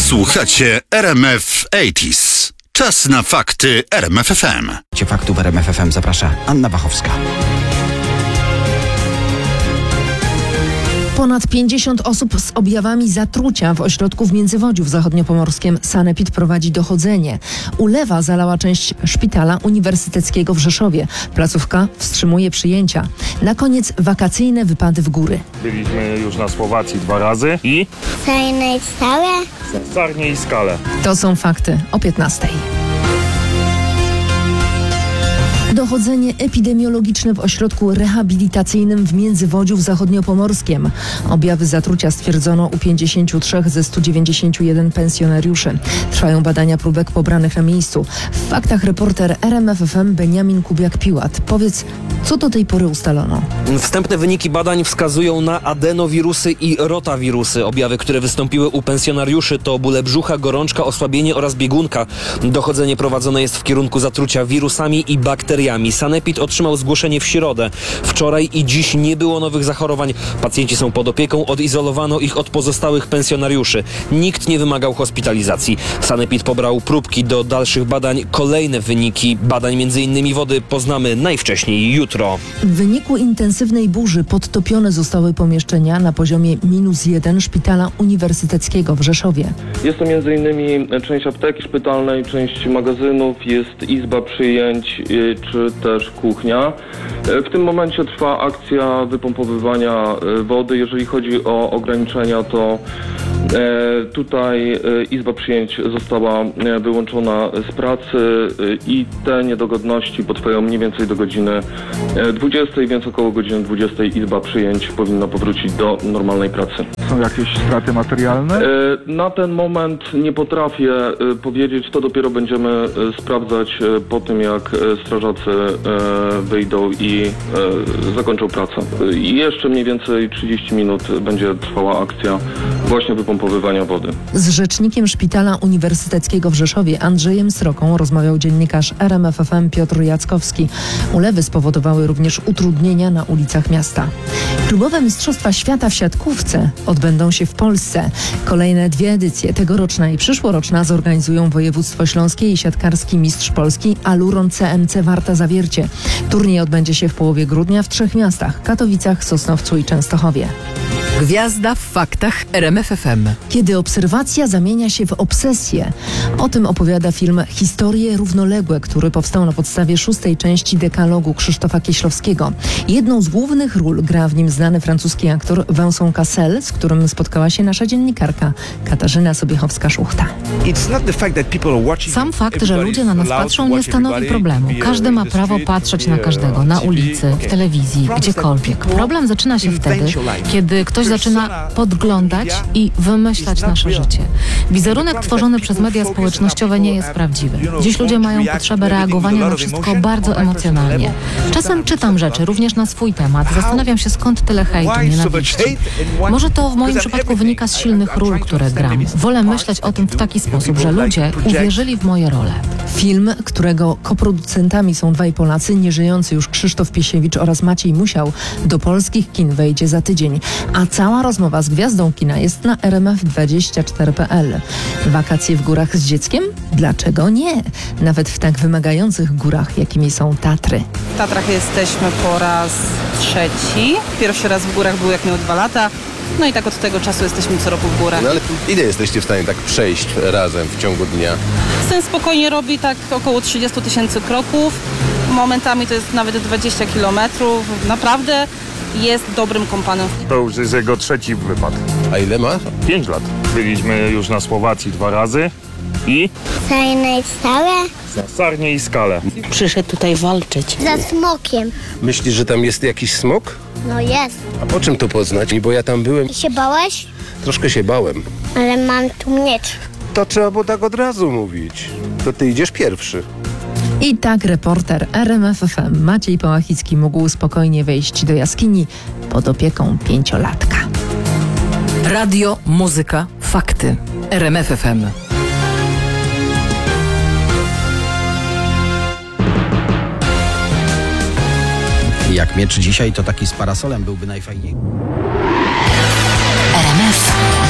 Słuchacie RMF 80s. Czas na fakty RMF FM. Faktów RMF FM zaprasza Anna Wachowska. Ponad 50 osób z objawami zatrucia w ośrodku w Międzywodziu w Zachodniopomorskiem. Sanepid prowadzi dochodzenie. Ulewa zalała część szpitala uniwersyteckiego w Rzeszowie. Placówka wstrzymuje przyjęcia. Na koniec wakacyjne wypady w góry. Byliśmy już na Słowacji 2 razy i Sarnej Skale? Sarnie i Skale. To są fakty o 15:00. Dochodzenie epidemiologiczne w ośrodku rehabilitacyjnym w Międzywodziu w Zachodniopomorskiem. Objawy zatrucia stwierdzono u 53 ze 191 pensjonariuszy. Trwają badania próbek pobranych na miejscu. W faktach reporter RMF FM Beniamin Kubiak-Piłat. Powiedz, co do tej pory ustalono? Wstępne wyniki badań wskazują na adenowirusy i rotawirusy. Objawy, które wystąpiły u pensjonariuszy to bóle brzucha, gorączka, osłabienie oraz biegunka. Dochodzenie prowadzone jest w kierunku zatrucia wirusami i bakteriami. Sanepid otrzymał zgłoszenie w środę. Wczoraj i dziś nie było nowych zachorowań. Pacjenci są pod opieką, odizolowano ich od pozostałych pensjonariuszy. Nikt nie wymagał hospitalizacji. Sanepid pobrał próbki do dalszych badań. Kolejne wyniki badań m.in. wody poznamy najwcześniej jutro. W wyniku intensywnej burzy podtopione zostały pomieszczenia na poziomie -1 szpitala uniwersyteckiego w Rzeszowie. Jest to m.in. część apteki szpitalnej, część magazynów, jest izba przyjęć czy też kuchnia. W tym momencie trwa akcja wypompowywania wody. Jeżeli chodzi o ograniczenia, to tutaj izba przyjęć została wyłączona z pracy i te niedogodności potrwają mniej więcej do godziny 20, więc około godziny 20 izba przyjęć powinna powrócić do normalnej pracy. Są jakieś straty materialne? Na ten moment nie potrafię powiedzieć, to dopiero będziemy sprawdzać po tym, jak strażacy wyjdą i zakończą pracę. I jeszcze mniej więcej 30 minut będzie trwała akcja właśnie wypompowywania wody. Z rzecznikiem szpitala uniwersyteckiego w Rzeszowie Andrzejem Sroką rozmawiał dziennikarz RMF FM Piotr Jackowski. Ulewy spowodowały również utrudnienia na ulicach miasta. Klubowe Mistrzostwa Świata w siatkówce odbędą się w Polsce. Kolejne 2 edycje, tegoroczna i przyszłoroczna, zorganizują Województwo Śląskie i siatkarski mistrz Polski Aluron CMC Warta Zawiercie. Turniej odbędzie się w połowie grudnia w 3 miastach: Katowicach, Sosnowcu i Częstochowie. Gwiazda w faktach RMF FM. Kiedy obserwacja zamienia się w obsesję. O tym opowiada film Historie równoległe, który powstał na podstawie 6. części dekalogu Krzysztofa Kieślowskiego. Jedną z głównych ról gra w nim znany francuski aktor Vincent Cassel, z którym spotkała się nasza dziennikarka Katarzyna Sobiechowska-Szuchta. Sam fakt, że ludzie na nas patrzą, nie stanowi problemu. Każdy ma prawo patrzeć na każdego, na ulicy, w telewizji, gdziekolwiek. Problem zaczyna się wtedy, kiedy ktoś zaczyna podglądać i wymyślać nasze życie. Wizerunek tworzony przez media społecznościowe nie jest prawdziwy. Dziś ludzie mają potrzebę reagowania na wszystko bardzo emocjonalnie. Czasem czytam rzeczy również na swój temat. Zastanawiam się, skąd tyle hejtu, nienawiści. Może to w moim przypadku wynika z silnych ról, które gram. Wolę myśleć o tym w taki sposób, że ludzie uwierzyli w moje role. Film, którego koproducentami są 2 Polacy, nieżyjący już Krzysztof Piesiewicz oraz Maciej Musiał, do polskich kin wejdzie za tydzień. A cała rozmowa z gwiazdą kina jest na rmf24.pl. Wakacje w górach z dzieckiem? Dlaczego nie? Nawet w tak wymagających górach, jakimi są Tatry. W Tatrach jesteśmy po raz 3. Pierwszy raz w górach był jak miał 2 lata. No i tak od tego czasu jesteśmy co roku w górach. No ale ile jesteście w stanie tak przejść razem w ciągu dnia? Syn spokojnie robi tak około 30 000 kroków. Momentami to jest nawet 20 kilometrów. Naprawdę jest dobrym kompanem. To już jest jego 3. wypad. A ile ma? 5 lat. Byliśmy już na Słowacji 2 razy i Sarnej Skale? Sarnie i Skale. Przyszedł tutaj walczyć. Za smokiem. Myślisz, że tam jest jakiś smok? No jest. A po czym to poznać? Bo ja tam byłem. I się bałeś? Troszkę się bałem. Ale mam tu miecz. To trzeba było tak od razu mówić. To ty idziesz pierwszy. I tak reporter RMF FM Maciej Pałachicki mógł spokojnie wejść do jaskini pod opieką 5-latka. Radio, muzyka, fakty. RMF FM. Jak miecz dzisiaj, to taki z parasolem byłby najfajniej. RMF.